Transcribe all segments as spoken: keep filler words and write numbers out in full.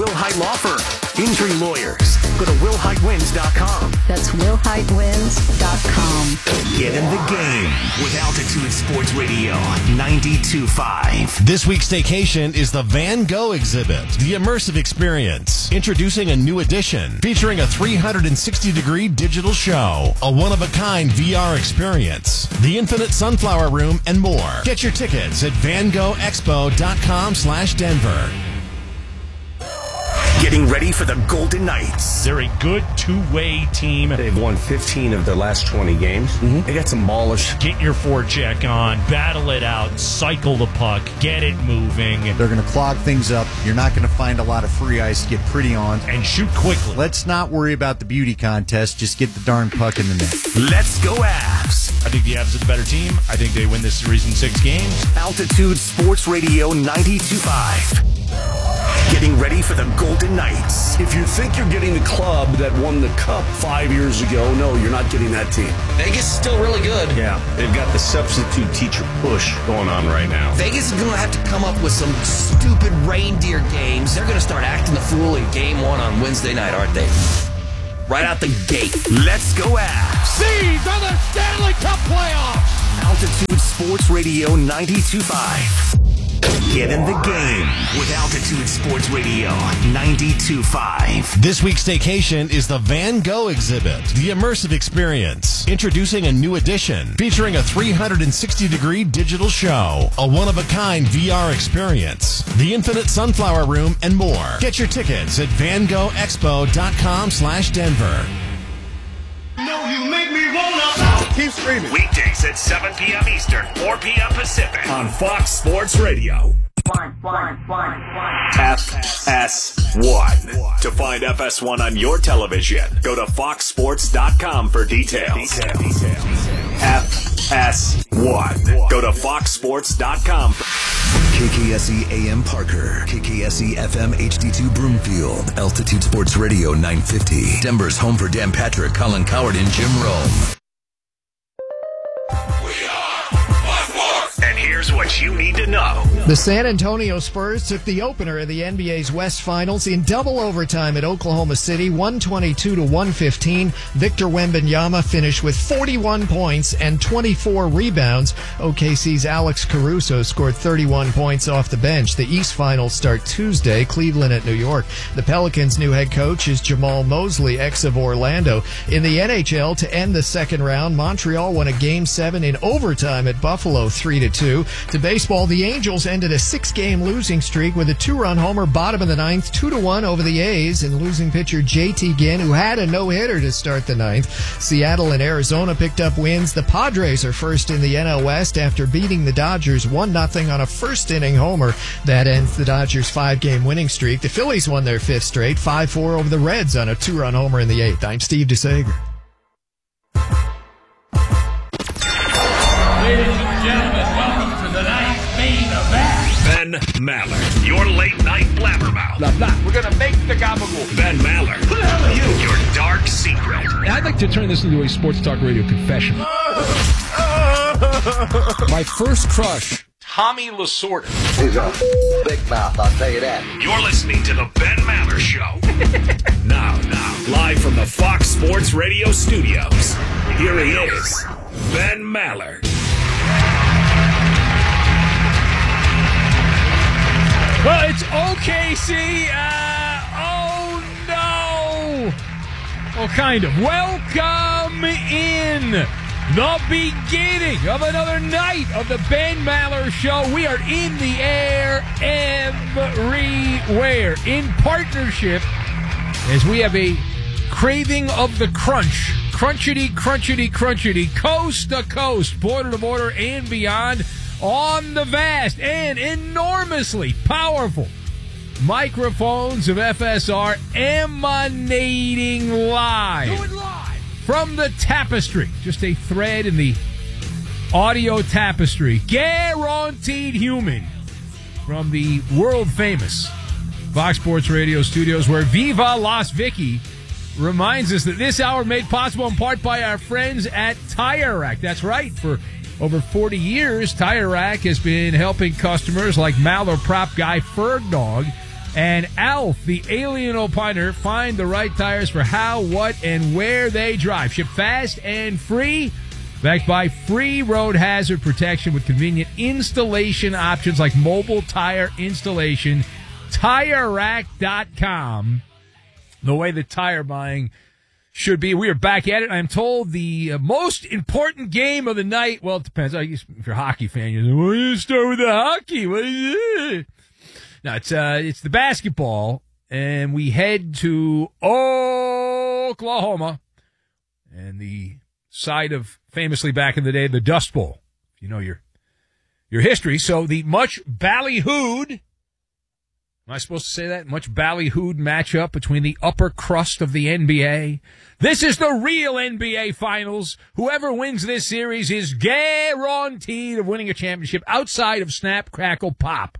Wilhite Law Firm. Injury lawyers. Go to will hite wins dot com. That's will hite wins dot com. Get in the game with Altitude Sports Radio ninety-two point five. This week's staycation is the Van Gogh exhibit, the immersive experience. Introducing a new edition featuring a three hundred sixty degree digital show, a one-of-a-kind V R experience, the Infinite Sunflower Room, and more. Get your tickets at van gogh expo dot com slash Denver. Getting ready for the Golden Knights. They're a good two-way team. They've won fifteen of their last twenty games. Mm-hmm. They got some ballers. Get your forecheck on, battle it out, cycle the puck, get it moving. They're going to clog things up. You're not going to find a lot of free ice to get pretty on. And shoot quickly. Let's not worry about the beauty contest. Just get the darn puck in the net. Let's go Avs. I think the Avs are the better team. I think they win this series in six games. Altitude Sports Radio ninety-two point five. Getting ready for the Golden Knights. If you think you're getting the club that won the Cup five years ago, no, you're not getting that team. Vegas is still really good. Yeah, they've got the substitute teacher push going on right now. Vegas is going to have to come up with some stupid reindeer games. They're going to start acting the fool in game one on Wednesday night, aren't they? Right out the gate. Let's go Avs. These are the Stanley Cup playoffs. Altitude Sports Radio ninety-two point five. Get in the game with Altitude Sports Radio ninety-two point five. This week's staycation is the Van Gogh exhibit, the immersive experience. Introducing a new edition featuring a three hundred sixty degree digital show, a one-of-a-kind V R experience, the Infinite Sunflower Room, and more. Get your tickets at van gogh expo dot com slash Denver. No, you make me wanna Keep screaming. Weekdays at seven p.m. Eastern, four p.m. Pacific On Fox Sports Radio. One, one, one, one. F S one. To find F S one on your television, go to fox sports dot com for details. F S one. Go to fox sports dot com. K K S E A M Parker, K K S E F M H D two Broomfield, Altitude Sports Radio nine fifty. Denver's home for Dan Patrick, Colin Coward, and Jim Rome. And here's what you need to know. The San Antonio Spurs took the opener of the N B A's West Finals in double overtime at Oklahoma City, one twenty-two to one fifteen. Victor Wembanyama finished with forty-one points and twenty-four rebounds. O K C's Alex Caruso scored thirty-one points off the bench. The East Finals start Tuesday, Cleveland at New York. The Pelicans' new head coach is Jamal Mosley, ex of Orlando. In the N H L, to end the second round, Montreal won a Game seven in overtime at Buffalo, three to two. To baseball, the Angels ended a six-game losing streak with a two-run homer bottom of the ninth, two to one over the A's, and losing pitcher J T Ginn, who had a no-hitter to start the ninth. Seattle and Arizona picked up wins. The Padres are first in the N L West after beating the Dodgers one nothing on a first-inning homer. That ends the Dodgers' five-game winning streak. The Phillies won their fifth straight, five four over the Reds on a two-run homer in the eighth. I'm Steve DeSager. Ladies and gentlemen, welcome to the night's main event. Ben Maller, your late-night blabbermouth. Blah, blah. We're going to make the gabagool. Ben Maller, who the hell are you? Your dark secret. I'd like to turn this into a sports talk radio confession. My first crush, Tommy Lasorda. He's a big mouth, I'll tell you that. You're listening to the Ben Maller Show. now, now, live from the Fox Sports Radio studios, here he is, Ben Maller. Well, it's O K C. Uh, oh, no. Well, kind of. Welcome in the beginning of another night of the Ben Maller Show. We are in the air everywhere in partnership as we have a craving of the crunch. Crunchity, crunchity, crunchity, coast to coast, border to border, and beyond. On the vast and enormously powerful microphones of F S R emanating live, Do it live from the tapestry, just a thread in the audio tapestry, guaranteed human, from the world-famous Fox Sports Radio studios, where Viva Las Vicky reminds us that this hour made possible in part by our friends at Tire Rack. That's right, for over forty years, Tire Rack has been helping customers like Maller prop guy Ferg Dog And Alf, the alien opiner, find the right tires for how, what, and where they drive. Ship fast and free. Backed by free road hazard protection with convenient installation options like mobile tire installation. Tire Rack dot com. The way that tire buying should be. We are back at it. I'm told the uh, most important game of the night. Well, it depends. I guess if you're a hockey fan, you're like, well, you start with the hockey. What is it? No, it's uh, it's the basketball, and we head to Oklahoma, and the site of famously back in the day the Dust Bowl. You know your your history. So the much ballyhooed. Am I supposed to say that? Much ballyhooed matchup between the upper crust of the N B A. This is the real N B A Finals. Whoever wins this series is guaranteed of winning a championship outside of snap, crackle, pop.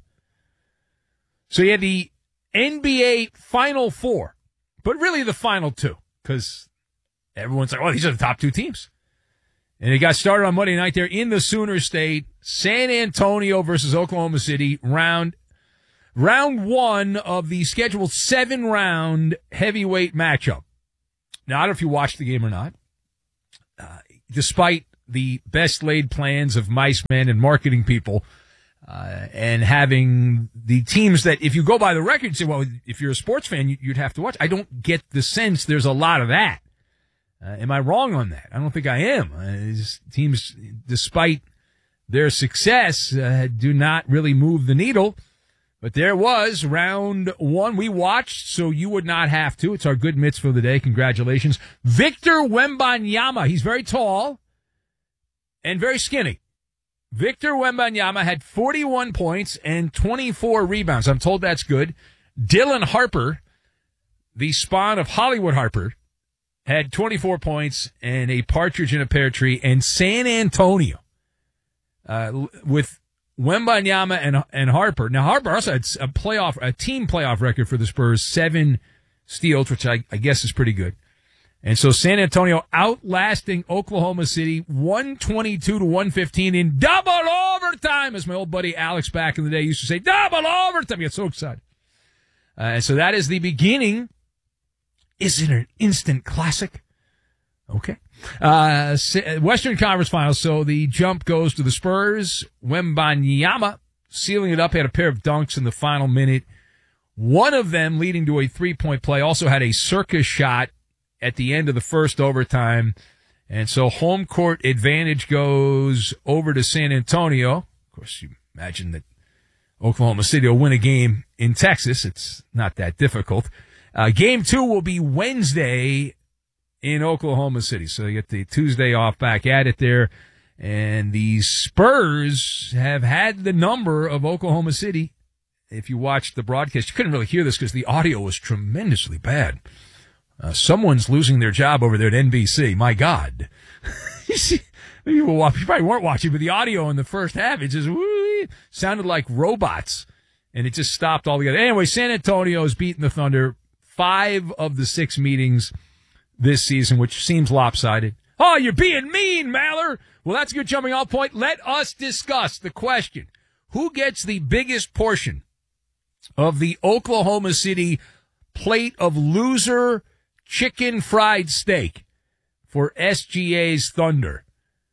So you had the N B A Final Four, but really the Final Two, because everyone's like, oh, these are the top two teams. And it got started on Monday night there in the Sooner State. San Antonio versus Oklahoma City, round round one of the scheduled seven-round heavyweight matchup. Now, I don't know if you watched the game or not. Uh, despite the best-laid plans of mice men and marketing people, Uh, and having the teams that, if you go by the record, you say, well, if you're a sports fan, you'd have to watch. I don't get the sense there's a lot of that. Uh, am I wrong on that? I don't think I am. Uh, teams, despite their success, uh, do not really move the needle. But there was round one we watched, so you would not have to. It's our good mitzvah of the day. Congratulations. Victor Wembanyama. He's very tall and very skinny. Victor Wembanyama had forty-one points and twenty-four rebounds. I'm told that's good. Dylan Harper, the spawn of Hollywood Harper, had twenty-four points and a partridge in a pear tree. And San Antonio, uh, with Wembanyama and and Harper. Now, Harper also had a playoff, a team playoff record for the Spurs, seven steals, which I, I guess is pretty good. And so San Antonio outlasting Oklahoma City one twenty-two to one fifteen in double overtime, as my old buddy Alex back in the day used to say, double overtime. I get so excited. Uh, and so that is the beginning. Is it an instant classic? Okay. Uh, Western Conference Finals. So the jump goes to the Spurs. Wembanyama sealing it up, had a pair of dunks in the final minute. One of them leading to a three-point play. Also had a circus shot at the end of the first overtime. And so home court advantage goes over to San Antonio. Of course, you imagine that Oklahoma City will win a game in Texas. It's not that difficult. Uh, game two will be Wednesday in Oklahoma City. So you get the Tuesday off back at it there. And the Spurs have had the number of Oklahoma City. If you watched the broadcast, you couldn't really hear this because the audio was tremendously bad. Uh, someone's losing their job over there at N B C. My God. you see, you, watch, you probably weren't watching, but the audio in the first half, it just whoo, sounded like robots, and it just stopped altogether. Anyway, San Antonio's beaten the Thunder five of the six meetings this season, which seems lopsided. Oh, you're being mean, Maller. Well, that's a good jumping off point. Let us discuss the question. Who gets the biggest portion of the Oklahoma City plate of loser chicken fried steak for S G A's Thunder,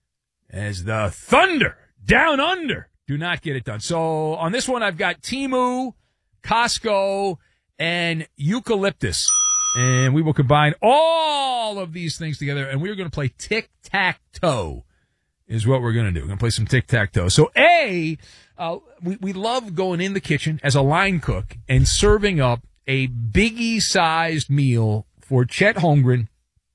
as the Thunder down under do not get it done? So on this one, I've got Temu, Costco, and eucalyptus. And we will combine all of these things together, and we're going to play tic-tac-toe is what we're going to do. We're going to play some tic-tac-toe. So, A, uh, we, we love going in the kitchen as a line cook and serving up a biggie-sized meal for Chet Holmgren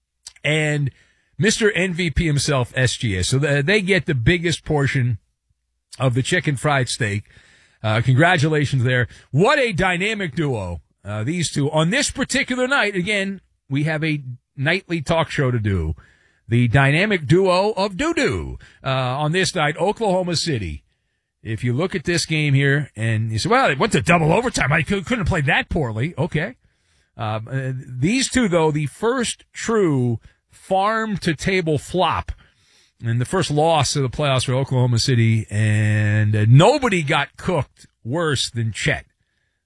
and Mister N V P himself, S G A. So the, they get the biggest portion of the chicken fried steak. Uh, congratulations there. What a dynamic duo, uh, these two. On this particular night, again, we have a nightly talk show to do. The dynamic duo of doo-doo. Uh, on this night, Oklahoma City. If you look at this game here and you say, well, it went to double overtime. I couldn't have played that poorly. Okay. Uh, these two, though, the first true farm-to-table flop and the first loss of the playoffs for Oklahoma City, and uh, nobody got cooked worse than Chet.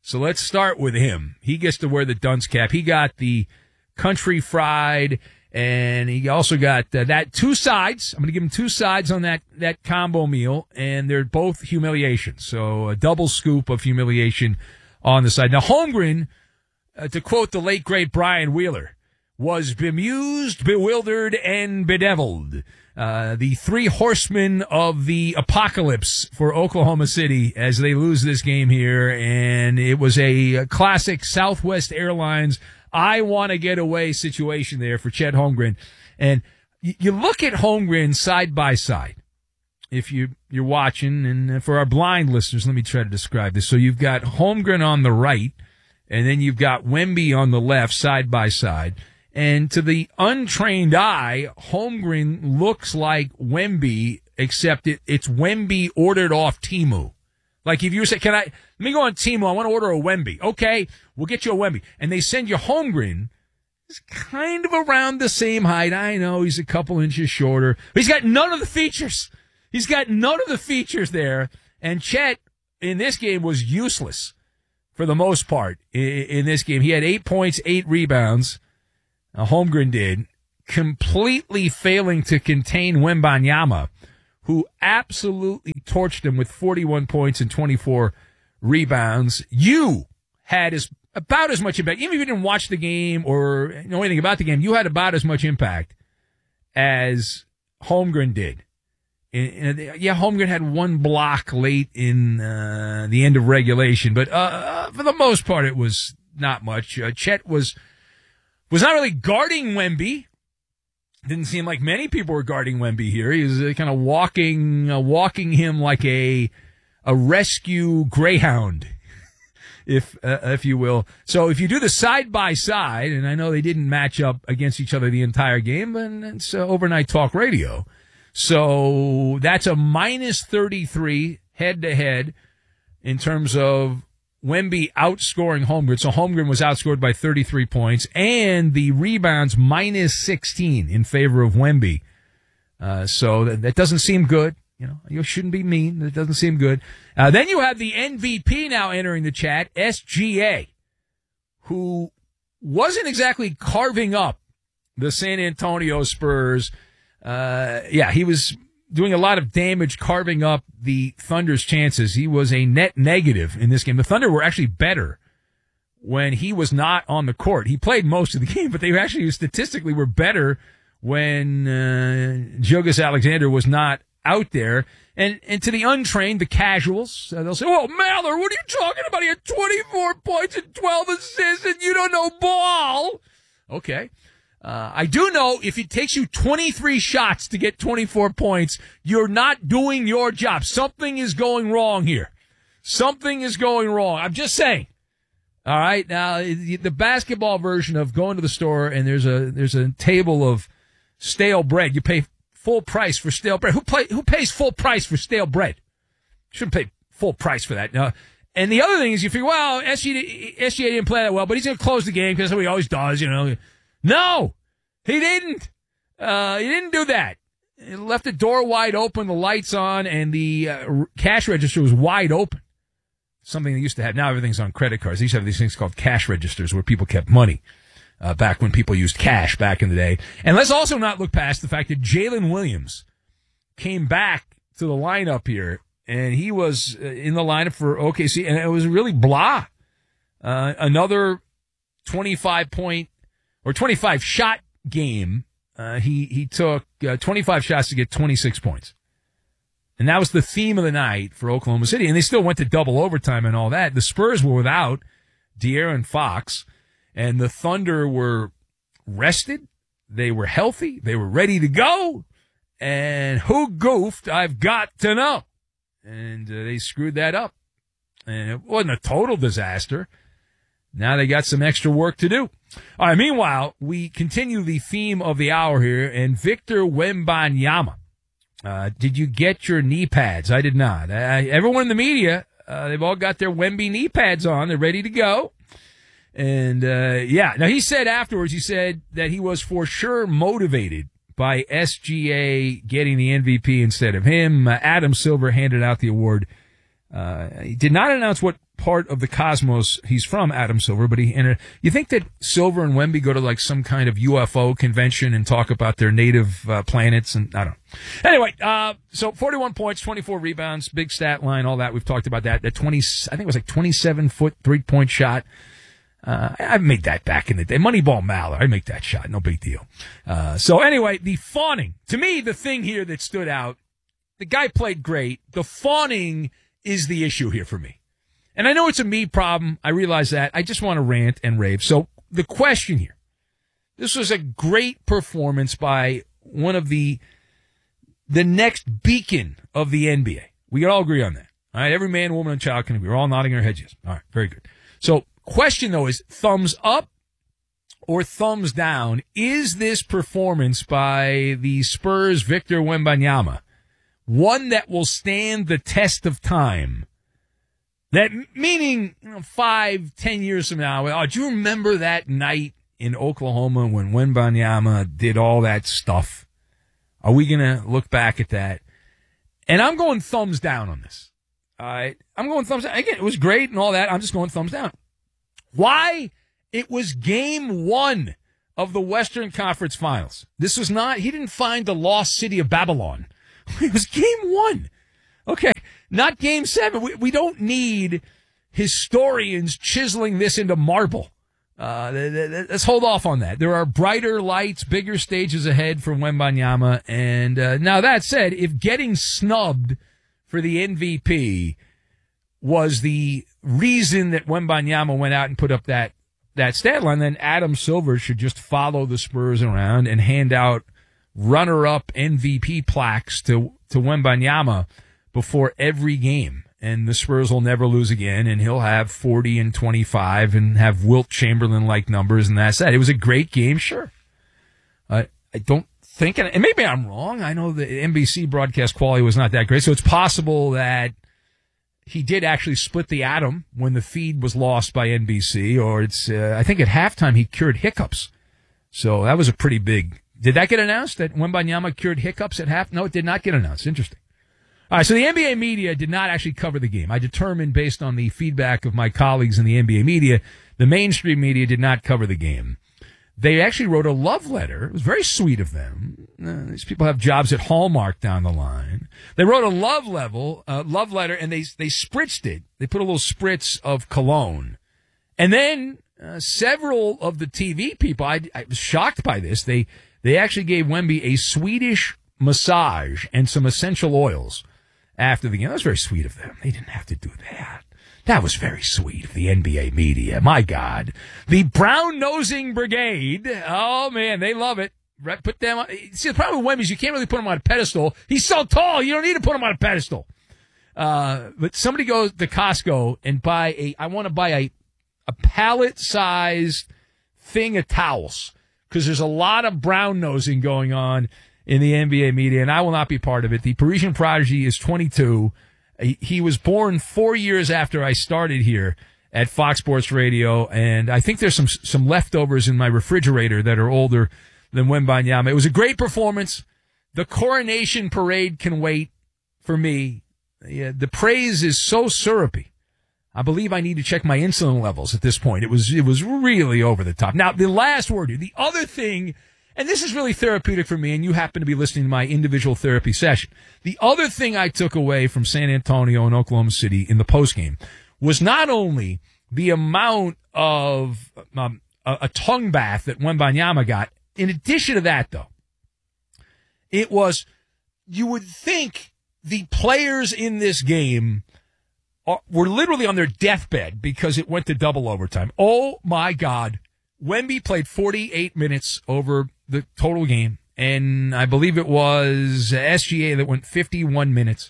So let's start with him. He gets to wear the dunce cap. He got the country fried, and he also got uh, that two sides. I'm going to give him two sides on that, that combo meal, and they're both humiliation. So a double scoop of humiliation on the side. Now, Holmgren, uh, to quote the late, great Brian Wheeler, was bemused, bewildered, and bedeviled. Uh, the three horsemen of the apocalypse for Oklahoma City as they lose this game here. And it was a classic Southwest Airlines, I want to get away situation there for Chet Holmgren. And you look at Holmgren side by side. If you, you're watching, and for our blind listeners, let me try to describe this. So you've got Holmgren on the right, and then you've got Wemby on the left, side by side. And to the untrained eye, Holmgren looks like Wemby, except it, it's Wemby ordered off Temu. Like if you say, can I, let me go on Temu, I want to order a Wemby. Okay, we'll get you a Wemby. And they send you Holmgren. He's kind of around the same height. I know he's a couple inches shorter, but he's got none of the features. He's got none of the features there. And Chet, in this game, was useless for the most part in, in this game. He had eight points, eight rebounds. Uh, Holmgren did, completely failing to contain Wembanyama, who absolutely torched him with forty-one points and twenty-four rebounds. You had as about as much impact, even if you didn't watch the game or know anything about the game, you had about as much impact as Holmgren did. And, and, yeah, Holmgren had one block late in uh, the end of regulation, but uh, for the most part, it was not much. Uh, Chet was... was not really guarding Wemby. Didn't seem like many people were guarding Wemby here. He was uh, kind of walking, uh, walking him like a a rescue greyhound, if uh, if you will. So if you do the side by side, and I know they didn't match up against each other the entire game, but it's uh, overnight talk radio. So that's a minus thirty-three head to head in terms of Wemby outscoring Holmgren. So Holmgren was outscored by thirty-three points, and the rebounds minus sixteen in favor of Wemby. Uh, so that, that doesn't seem good. You know, you shouldn't be mean. That doesn't seem good. Uh, then you have the M V P now entering the chat, S G A, who wasn't exactly carving up the San Antonio Spurs. Uh, yeah, he was doing a lot of damage, carving up the Thunder's chances. He was a net negative in this game. The Thunder were actually better when he was not on the court. He played most of the game, but they actually statistically were better when uh, Gilgeous Alexander was not out there. And and to the untrained, the casuals, uh, they'll say, "Oh, Maller, what are you talking about? He had twenty-four points and twelve assists, and you don't know ball." Okay. Uh, I do know if it takes you twenty-three shots to get twenty-four points, you're not doing your job. Something is going wrong here. Something is going wrong. I'm just saying. All right. Now, the basketball version of going to the store and there's a there's a table of stale bread. You pay full price for stale bread. Who play, who pays full price for stale bread? Shouldn't pay full price for that. Uh, and the other thing is you figure, well, S G A didn't play that well, but he's going to close the game because he always does, you know. No, he didn't. Uh, he didn't do that. He left the door wide open, the lights on, and the uh, cash register was wide open. Something they used to have. Now everything's on credit cards. They used to have these things called cash registers where people kept money uh, back when people used cash back in the day. And let's also not look past the fact that Jalen Williams came back to the lineup here, and he was in the lineup for O K C, and it was really blah. Uh, another twenty-five point or twenty-five shot game. Uh, he, he took uh, twenty-five shots to get twenty-six points. And that was the theme of the night for Oklahoma City. And they still went to double overtime and all that. The Spurs were without De'Aaron Fox, and the Thunder were rested. They were healthy. They were ready to go. And who goofed? I've got to know. And uh, they screwed that up. And it wasn't a total disaster. Now they got some extra work to do. All right, meanwhile, we continue the theme of the hour here, and Victor Wembanyama. Uh, did you get your knee pads? I did not. Uh, everyone in the media, uh, they've all got their Wemby knee pads on. They're ready to go. And, uh, yeah. Now, he said afterwards, he said that he was for sure motivated by S G A getting the M V P instead of him. Uh, Adam Silver handed out the award. Uh, he did not announce what part of the cosmos he's from, Adam Silver, but he, and uh, you think that Silver and Wemby go to like some kind of U F O convention and talk about their native uh, planets, and I don't know. Anyway, uh, so forty-one points, twenty-four rebounds, big stat line, all that. We've talked about that. That twenty, I think it was like twenty-seven foot three point shot. Uh, I made that back in the day. Moneyball Mallard, I make that shot, no big deal. Uh, so anyway, the fawning, to me, the thing here that stood out, the guy played great. The fawning is the issue here for me. And I know it's a me problem. I realize that. I just want to rant and rave. So the question here, this was a great performance by one of the, the next beacon of the N B A. We can all agree on that. All right. Every man, woman, and child can agree. We're all nodding our heads. Yes. All right. Very good. So question though is thumbs up or thumbs down. Is this performance by the Spurs' Victor Wembanyama one that will stand the test of time? That meaning, you know, five, ten years from now, oh, do you remember that night in Oklahoma when Wembanyama did all that stuff? Are we going to look back at that? And I'm going thumbs down on this. All right. I'm going thumbs down. Again, it was great and all that. I'm just going thumbs down. Why? It was game one of the Western Conference Finals. This was not, he didn't find the lost city of Babylon. It was game one. Okay. Not game seven. We, we don't need historians chiseling this into marble. Uh, let's hold off on that. There are brighter lights, bigger stages ahead for Wembanyama. And uh, now that said, if getting snubbed for the M V P was the reason that Wembanyama went out and put up that, that stat line, then Adam Silver should just follow the Spurs around and hand out runner-up M V P plaques to, to Wembanyama before every game. And the Spurs will never lose again, and he'll have forty and twenty-five and have Wilt Chamberlain-like numbers, and that's that. It was a great game, sure. Uh, I don't think, and maybe I'm wrong, I know the N B C broadcast quality was not that great, so it's possible that he did actually split the atom when the feed was lost by N B C, or it's, uh, I think at halftime he cured hiccups. So that was a pretty big, did that get announced that Wembanyama cured hiccups at half? No, it did not get announced. Interesting. All right, so the N B A media did not actually cover the game. I determined based on the feedback of my colleagues in the N B A media, the mainstream media did not cover the game. They actually wrote a love letter. It was very sweet of them. Uh, these people have jobs at Hallmark down the line. They wrote a love level, uh, love letter, and they they spritzed it. They put a little spritz of cologne. And then uh, several of the T V people, I, I was shocked by this, they, they actually gave Wemby a Swedish massage and some essential oils after the game. That was very sweet of them. They didn't have to do that. That was very sweet of the N B A media. My God. The brown-nosing brigade. Oh, man, they love it. Put them on. See, the problem with Wemby is you can't really put him on a pedestal. He's so tall, you don't need to put him on a pedestal. Uh, but somebody goes to Costco and buy a, I want to buy a, a pallet-sized thing of towels, because there's a lot of brown-nosing going on in the N B A media, and I will not be part of it. The Parisian prodigy is twenty-two. He was born four years after I started here at Fox Sports Radio, and I think there's some some leftovers in my refrigerator that are older than Wembanyama. It was a great performance. The coronation parade can wait for me. Yeah, the praise is so syrupy. I believe I need to check my insulin levels at this point. It was it was really over the top. Now, the last word here, the other thing, and this is really therapeutic for me, and you happen to be listening to my individual therapy session. The other thing I took away from San Antonio and Oklahoma City in the postgame was not only the amount of um, a, a tongue bath that Wembanyama got. In addition to that, though, it was, you would think the players in this game are, were literally on their deathbed because it went to double overtime. Oh, my God. Wemby played forty-eight minutes over the total game, and I believe it was S G A that went fifty-one minutes.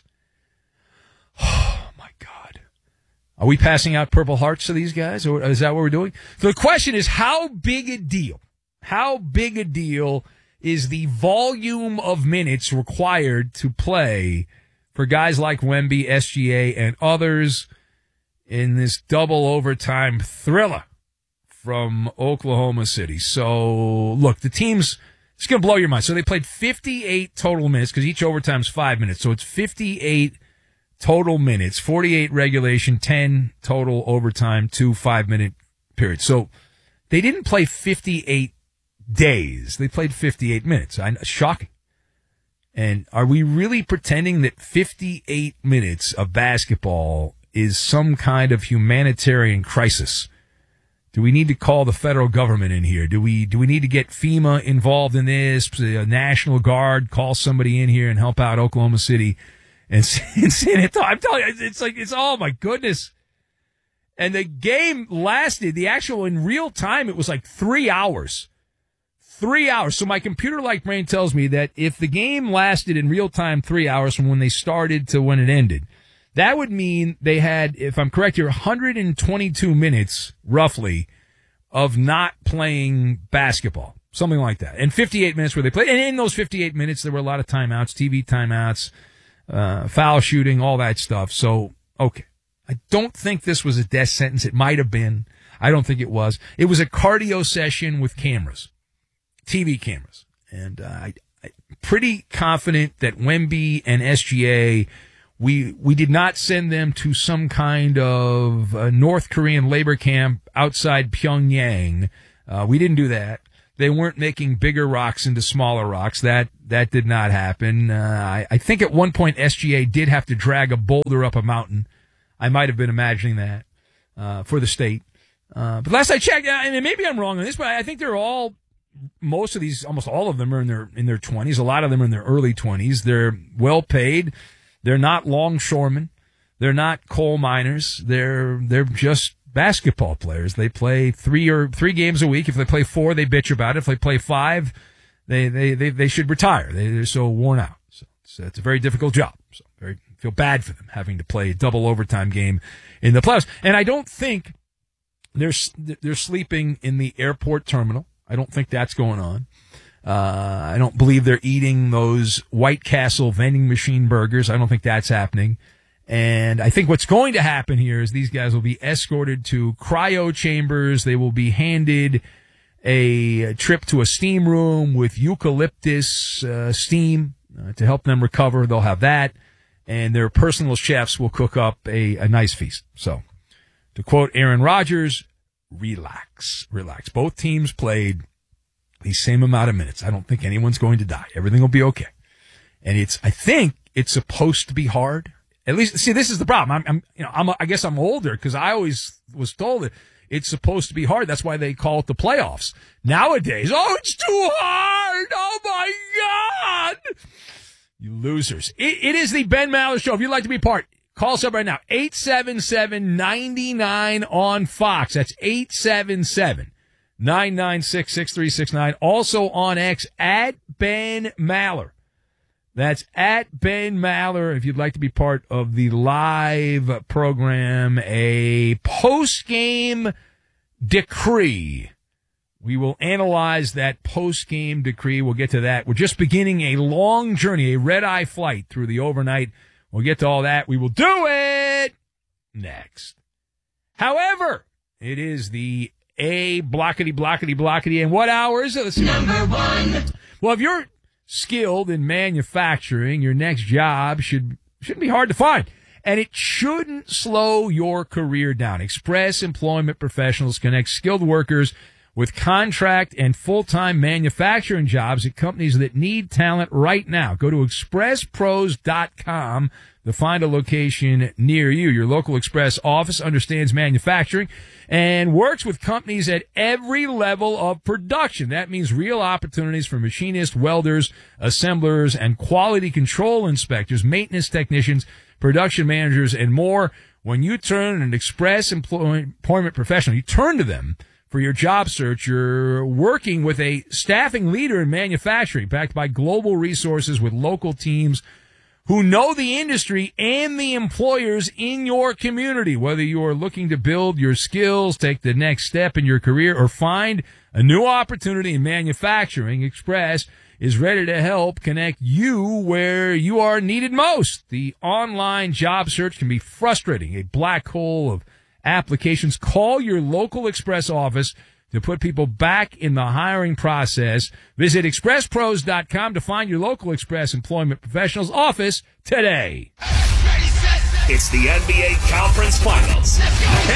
Oh, my God. Are we passing out Purple Hearts to these guys, or is that what we're doing? So the question is, how big a deal, how big a deal is the volume of minutes required to play for guys like Wemby, S G A, and others in this double overtime thriller from Oklahoma City? So, look, the team's, it's going to blow your mind. So they played fifty-eight total minutes, because each overtime's five minutes. So it's fifty-eight total minutes, forty-eight regulation, ten total overtime, two five-minute periods. So they didn't play fifty-eight days. They played fifty-eight minutes. I, shocking. And are we really pretending that fifty-eight minutes of basketball is some kind of humanitarian crisis? Do we need to call the federal government in here? Do we do we need to get FEMA involved in this? A National Guard, call somebody in here and help out Oklahoma City and San Antonio? I'm telling you, it's like, it's, oh my goodness. And the game lasted, the actual, in real time, it was like three hours. Three hours. So my computer-like brain tells me that if the game lasted in real time three hours from when they started to when it ended, that would mean they had, if I'm correct here, one hundred twenty-two minutes, roughly, of not playing basketball. Something like that. And fifty-eight minutes where they played. And in those fifty-eight minutes, there were a lot of timeouts, T V timeouts, uh, foul shooting, all that stuff. So, okay. I don't think this was a death sentence. It might have been. I don't think it was. It was a cardio session with cameras, T V cameras. And uh, I, I'm pretty confident that Wemby and S G A, we we did not send them to some kind of uh, North Korean labor camp outside Pyongyang. Uh, we didn't do that. They weren't making bigger rocks into smaller rocks. That that did not happen. Uh, I, I think at one point S G A did have to drag a boulder up a mountain. I might have been imagining that uh, for the state. Uh, but last I checked, I mean, maybe I'm wrong on this, but I think they're all, most of these, almost all of them are in their in their twenties. A lot of them are in their early twenties. They're well paid. They're not longshoremen. They're not coal miners. They're they're just basketball players. They play three or three games a week. If they play four, they bitch about it. If they play five, they they they, they should retire. They, they're so worn out. So it's, it's a very difficult job. So very feel bad for them having to play a double overtime game in the playoffs. And I don't think they're they're sleeping in the airport terminal. I don't think that's going on. Uh, I don't believe they're eating those White Castle vending machine burgers. I don't think that's happening. And I think what's going to happen here is these guys will be escorted to cryo chambers. They will be handed a trip to a steam room with eucalyptus uh, steam uh, to help them recover. They'll have that. And their personal chefs will cook up a, a nice feast. So, to quote Aaron Rodgers, relax, relax. Both teams played the same amount of minutes. I don't think anyone's going to die. Everything will be okay. And it's, I think it's supposed to be hard. At least, see, this is the problem. I'm, I'm you know, I'm, I guess I'm older because I always was told that it's supposed to be hard. That's why they call it the playoffs. Nowadays, oh, it's too hard. Oh my God. You losers. It, it is the Ben Maller Show. If you'd like to be part, call us up right now. eight seven seven, nine nine on Fox. That's eight seven seven, nine nine six, six three six nine. Also on X, at Ben Maller. That's at Ben Maller. If you'd like to be part of the live program, a post-game decree. We will analyze that post-game decree. We'll get to that. We're just beginning a long journey, a red-eye flight through the overnight. We'll get to all that. We will do it next. However, it is the A blockety, blockety, blockety. And what hours? Let's see. Number one. Well, if you're skilled in manufacturing, your next job should, shouldn't be hard to find. And it shouldn't slow your career down. Express Employment Professionals connect skilled workers with contract and full-time manufacturing jobs at companies that need talent right now. Go to express pros dot com to find a location near you. Your local Express office understands manufacturing and works with companies at every level of production. That means real opportunities for machinists, welders, assemblers, and quality control inspectors, maintenance technicians, production managers, and more. When you turn an Express Employment Professional, you turn to them for your job search. You're working with a staffing leader in manufacturing, backed by global resources with local teams who know the industry and the employers in your community. Whether you are looking to build your skills, take the next step in your career, or find a new opportunity in manufacturing, Express is ready to help connect you where you are needed most. The online job search can be frustrating, a black hole of applications. Call your local Express office to put people back in the hiring process. Visit express pros dot com to find your local Express Employment Professionals office today. Ready, set, It's the N B A Conference Finals.